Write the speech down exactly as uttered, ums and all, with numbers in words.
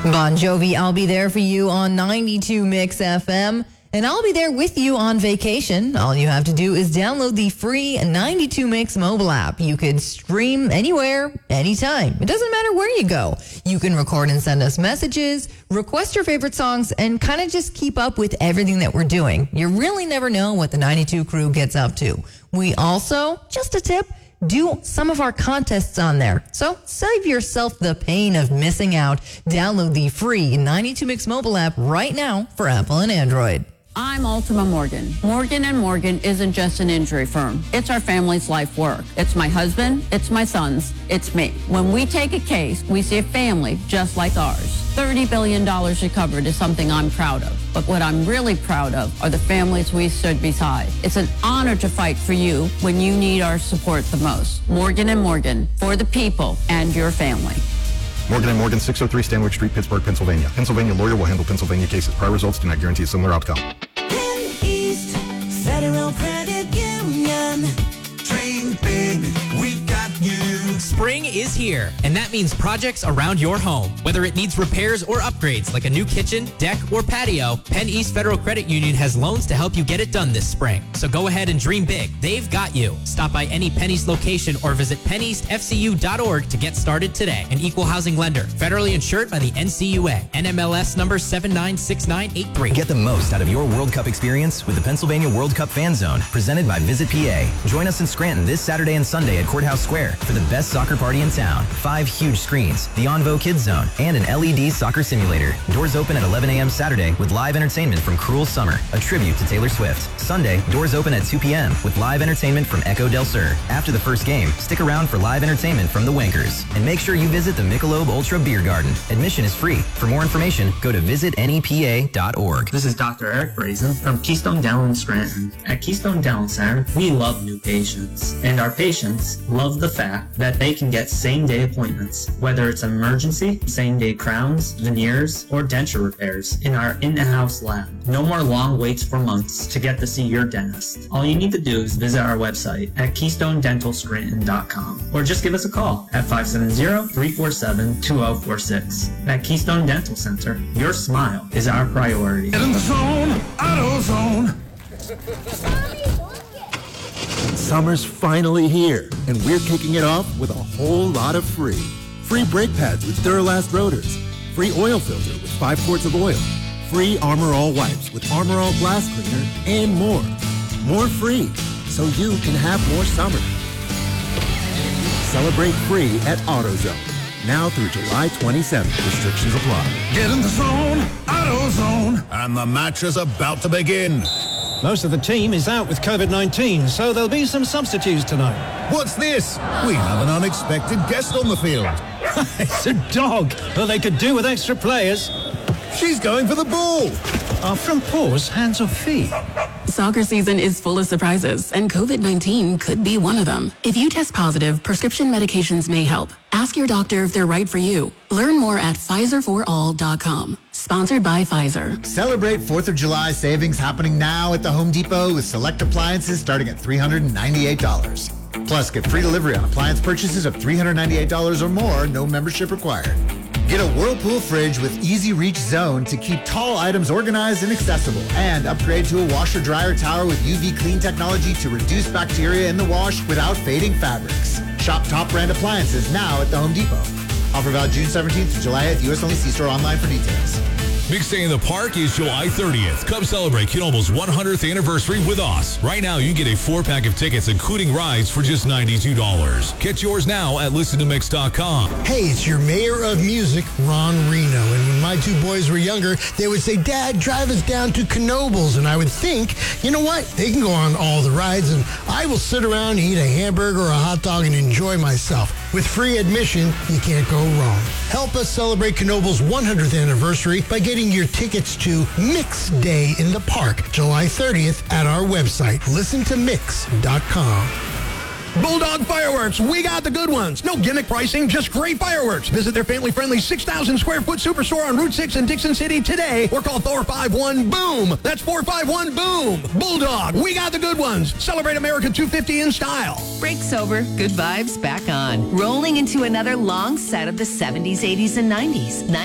Bon Jovi, I'll be there for you on ninety-two Mix F M. And I'll be there with you on vacation. All you have to do is download the free ninety-two Mix mobile app. You can stream anywhere, anytime. It doesn't matter where you go. You can record and send us messages, request your favorite songs, and kind of just keep up with everything that we're doing. You really never know what the ninety-two crew gets up to. We also, just a tip, do some of our contests on there. So save yourself the pain of missing out. Download the free ninety-two Mix mobile app right now for Apple and Android. I'm Ultima Morgan. Morgan and Morgan isn't just an injury firm. It's our family's life work. It's my husband, it's my sons, it's me. When we take a case, we see a family just like ours. thirty billion dollars recovered is something I'm proud of. But what I'm really proud of are the families we stood beside. It's an honor to fight for you when you need our support the most. Morgan and Morgan, for the people and your family. Morgan and Morgan, six oh three Stanwick Street, Pittsburgh, Pennsylvania. Pennsylvania lawyer will handle Pennsylvania cases. Prior results do not guarantee a similar outcome. Penn East Federal Credit Union. Dream big, we got you. Spring is here, and that means projects around your home. Whether it needs repairs or upgrades like a new kitchen, deck, or patio, Penn East Federal Credit Union has loans to help you get it done this spring. So go ahead and dream big. They've got you. Stop by any Penn East location or visit penn east f c u dot org to get started today. An equal housing lender, federally insured by the N C U A. N M L S number seven nine six nine eight three. Get the most out of your World Cup experience with the Pennsylvania World Cup Fan Zone, presented by Visit P A. Join us in Scranton this Saturday and Sunday at Courthouse Square for the best soccer party in town. Five huge screens, the Onvo Kids Zone, and an L E D soccer simulator. Doors open at eleven a.m. Saturday with live entertainment from Cruel Summer, a tribute to Taylor Swift. Sunday, doors open at two p.m. with live entertainment from Echo Del Sur. After the first game, stick around for live entertainment from the Wankers. And make sure you visit the Michelob Ultra Beer Garden. Admission is free. For more information, go to visit N E P A dot org. This is Doctor Eric Brazen from Keystone Dental in Scranton. At Keystone Dental Center, we love new patients, and our patients love the fact that they can get same-day appointments, whether it's an emergency, same-day crowns, veneers, or denture repairs in our in-house lab. No more long waits for months to get to see your dentist. All you need to do is visit our website at keystone dental scranton dot com or just give us a call at five seven zero, three four seven, two zero four six. At Keystone Dental Center, your smile is our priority. Get in the zone, AutoZone. Summer's finally here, and we're kicking it off with a whole lot of free. Free brake pads with Duralast rotors. Free oil filter with five quarts of oil. Free Armor All wipes with Armor All glass cleaner, and more. More free, so you can have more summer. Celebrate free at AutoZone. Now through July twenty-seventh. Restrictions apply. Get in the zone, AutoZone. And the match is about to begin. Most of the team is out with covid nineteen, so there'll be some substitutes tonight. What's this? We have an unexpected guest on the field. It's a dog. Well, they could do with extra players. She's going for the ball. Are from paws, hands or feet? Soccer season is full of surprises, and covid nineteen could be one of them. If you test positive, prescription medications may help. Ask your doctor if they're right for you. Learn more at Pfizer for all dot com. Sponsored by Pfizer. Celebrate fourth of July savings happening now at the Home Depot with select appliances starting at three hundred ninety-eight dollars. Plus, get free delivery on appliance purchases of three hundred ninety-eight dollars or more, no membership required. Get a Whirlpool fridge with Easy Reach Zone to keep tall items organized and accessible. And upgrade to a washer-dryer tower with U V clean technology to reduce bacteria in the wash without fading fabrics. Shop top brand appliances now at the Home Depot. Offer valid June seventeenth to July eighth. U S only. See store online for details. Mix Day in the Park is July thirtieth. Come celebrate Knoebel's one hundredth anniversary with us. Right now, you can get a four-pack of tickets, including rides, for just ninety-two dollars. Get yours now at listen to mix dot com. Hey, it's your mayor of music, Ron Reno. And when my two boys were younger, they would say, Dad, drive us down to Knoebel's. And I would think, you know what? They can go on all the rides, and I will sit around and eat a hamburger or a hot dog and enjoy myself. With free admission, you can't go wrong. Help us celebrate Knoebel's one hundredth anniversary by getting your tickets to Mix Day in the Park, July thirtieth at our website, listen to mix dot com. Bulldog Fireworks, we got the good ones. No gimmick pricing, just great fireworks. Visit their family-friendly six thousand square foot superstore on Route six in Dixon City today or call four five one BOOM. That's four five one BOOM. Bulldog, we got the good ones. Celebrate America two fifty in style. Break sober, good vibes back on. Rolling into another long set of the seventies, eighties, and nineties.